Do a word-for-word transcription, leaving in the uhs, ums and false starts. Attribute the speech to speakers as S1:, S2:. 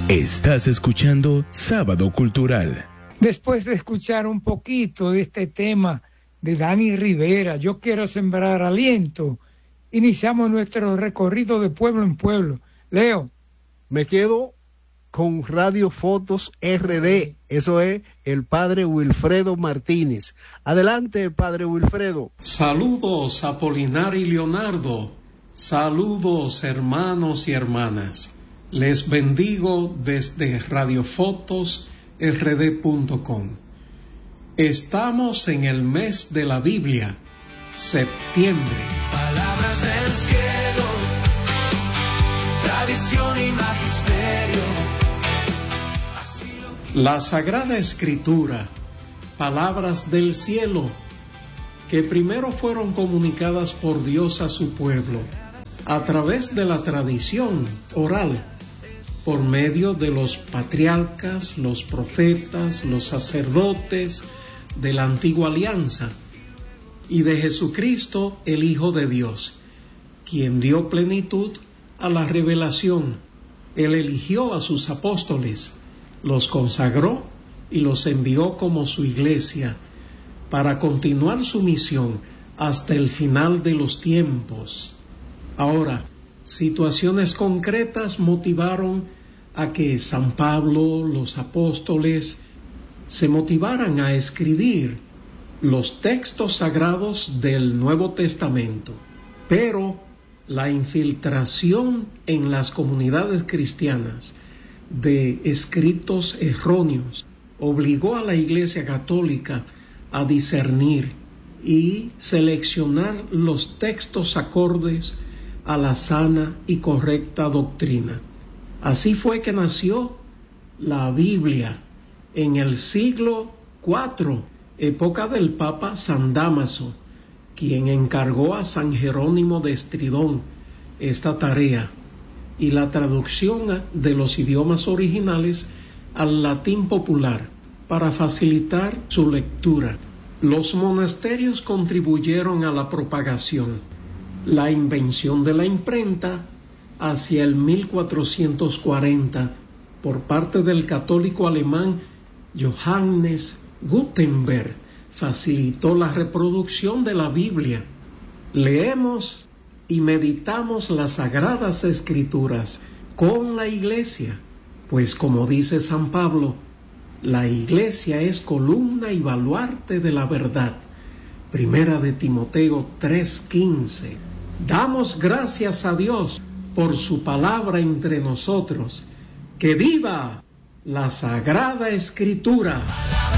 S1: Estás escuchando Sábado Cultural.
S2: Después de escuchar un poquito de este tema de Dani Rivera, Yo quiero sembrar aliento, iniciamos nuestro recorrido de pueblo en pueblo. Leo.
S3: Me quedo con Radio Fotos R D, eso es el padre Wilfredo Martínez. Adelante, padre Wilfredo.
S4: Saludos, Apolinar y Leonardo. Saludos, hermanos y hermanas. Les bendigo desde radiofotos r d punto com. Estamos en el mes de la Biblia, septiembre.
S5: Palabras del cielo, tradición y magisterio.
S4: La Sagrada Escritura, palabras del cielo, que primero fueron comunicadas por Dios a su pueblo a través de la tradición oral, por medio de los patriarcas, los profetas, los sacerdotes de la antigua alianza, y de Jesucristo, el Hijo de Dios, quien dio plenitud a la revelación. Él eligió a sus apóstoles, los consagró y los envió como su iglesia para continuar su misión hasta el final de los tiempos. Ahora, situaciones concretas motivaron a que San Pablo, los apóstoles, se motivaran a escribir los textos sagrados del Nuevo Testamento. Pero la infiltración en las comunidades cristianas de escritos erróneos obligó a la Iglesia Católica a discernir y seleccionar los textos acordes a la sana y correcta doctrina. Así fue que nació la Biblia en el siglo cuarto, época del Papa San Dámaso, quien encargó a San Jerónimo de Estridón esta tarea y la traducción de los idiomas originales al latín popular para facilitar su lectura. Los monasterios contribuyeron a la propagación. La invención de la imprenta hacia el mil cuatrocientos cuarenta por parte del católico alemán Johannes Gutenberg facilitó la reproducción de la Biblia. Leemos y meditamos las Sagradas Escrituras con la Iglesia, pues como dice San Pablo, la Iglesia es columna y baluarte de la verdad. Primera de Timoteo tres quince. Damos gracias a Dios por su palabra entre nosotros. ¡Que viva la Sagrada Escritura!